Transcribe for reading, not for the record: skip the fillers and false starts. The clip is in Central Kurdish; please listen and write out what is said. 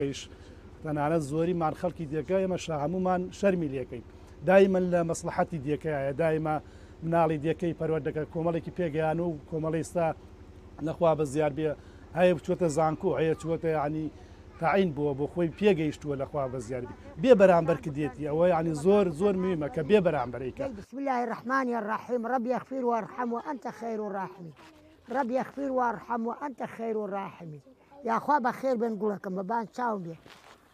تەنانەت زۆریمان خەڵکی دیەکە ئێمە هەمومان شەرمی لێکەین دایمەن لە مەسلحەتی دیەکەیە دایمە مناڵی دیەکەی پەروەردەکە کۆمەڵێکی پێگەیان و کۆمەڵی ئێستا نەخوا بە زیاد بێ هەیە بچوتە زانکۆ هەیە چوەتە ینی تاعین بووە بۆ خۆی پێگەیشتووە لەخوا بە زیادی بێ بەرامبەر کردێتی ئەوە ینی زۆر زۆر مهمە کە بێ بەرامبەرێکە. بسم الله الرحمن الرحيم رب يغفر وارحم وأنت خير الراحمين رب يغفر وارحم وأنت خير الراحمين يا أخوة بخير بنقول لكم ببان تشاوم